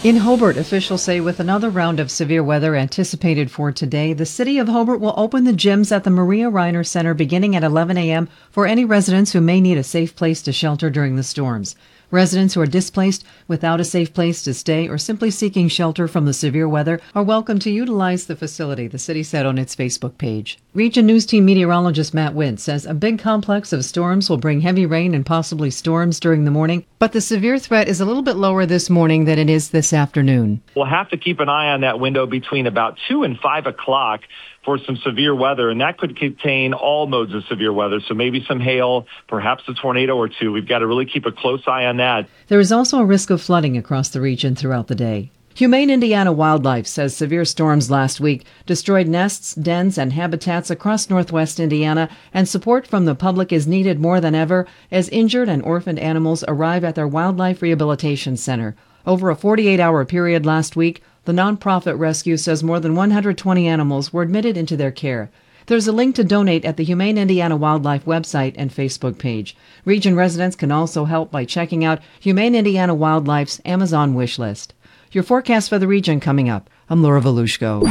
In Hobart, officials say with another round of severe weather anticipated for today, the city of Hobart will open the gyms at the Maria Reiner Center beginning at 11 a.m. for any residents who may need a safe place to shelter during the storms. Residents who are displaced without a safe place to stay or simply seeking shelter from the severe weather are welcome to utilize the facility, the city said on its Facebook page. Region News Team meteorologist Matt Wint says a big complex of storms will bring heavy rain and possibly storms during the morning, but the severe threat is a little bit lower this morning than it is this afternoon. We'll have to keep an eye on that window between about 2 and 5 o'clock for some severe weather, and that could contain all modes of severe weather, so maybe some hail, perhaps a tornado or two. We've got to really keep a close eye on that. There is also a risk of flooding across the region throughout the day. Humane Indiana Wildlife says severe storms last week destroyed nests, dens, and habitats across northwest Indiana, and support from the public is needed more than ever as injured and orphaned animals arrive at their wildlife rehabilitation center. Over a 48-hour period last week, the nonprofit rescue says more than 120 animals were admitted into their care. There's a link to donate at the Humane Indiana Wildlife website and Facebook page. Region residents can also help by checking out Humane Indiana Wildlife's Amazon wish list. Your forecast for the region coming up. I'm Laura Volushko.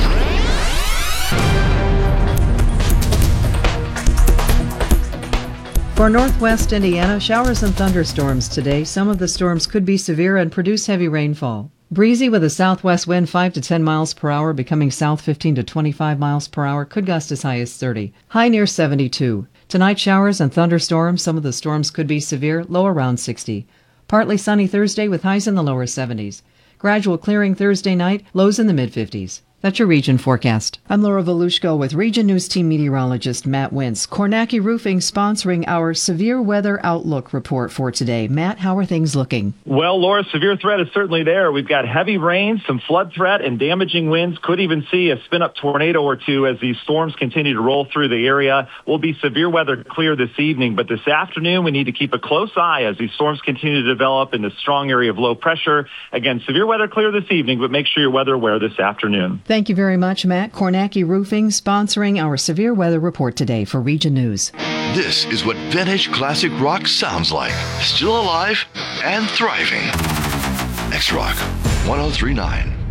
For northwest Indiana, showers and thunderstorms today. Some of the storms could be severe and produce heavy rainfall. Breezy with a southwest wind 5 to 10 miles per hour, becoming south 15 to 25 miles per hour, could gust as high as 30. High near 72. Tonight, showers and thunderstorms. Some of the storms could be severe, low around 60. Partly sunny Thursday with highs in the lower 70s. Gradual clearing Thursday night, lows in the mid-50s. That's your region forecast. I'm Laura Volushko with Region News Team meteorologist Matt Wintz. Kornacki Roofing sponsoring our Severe Weather Outlook report for today. Matt, how are things looking? Well, Laura, severe threat is certainly there. We've got heavy rain, some flood threat, and damaging winds. Could even see a spin-up tornado or two as these storms continue to roll through the area. Will be severe weather clear this evening, but this afternoon we need to keep a close eye as these storms continue to develop in the strong area of low pressure. Again, severe weather clear this evening, but make sure you're weather aware this afternoon. Thank you very much, Matt. Kornacki Roofing sponsoring our severe weather report today for Region News. This is what vintage classic rock sounds like. Still alive and thriving. X-Rock 1039.